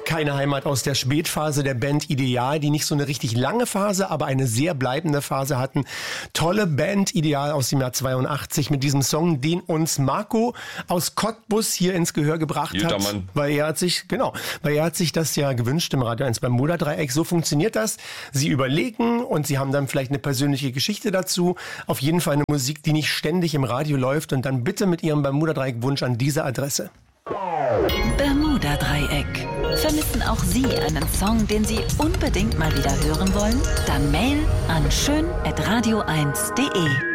Keine Heimat aus der Spätphase der Band Ideal, die nicht so eine richtig lange Phase, aber eine sehr bleibende Phase hatten. Tolle Band Ideal aus dem Jahr 82 mit diesem Song, den uns Marco aus Cottbus hier ins Gehör gebracht hat. Mann. Weil er hat sich das ja gewünscht im Radio 1 beim Bermuda-Dreieck. So funktioniert das. Sie überlegen und sie haben dann vielleicht eine persönliche Geschichte dazu. Auf jeden Fall eine Musik, die nicht ständig im Radio läuft, und dann bitte mit Ihrem Bermuda-Dreieck-Wunsch an diese Adresse. Bermuda-Dreieck. Vermissen auch Sie einen Song, den Sie unbedingt mal wieder hören wollen? Dann Mail an schön@radio1.de.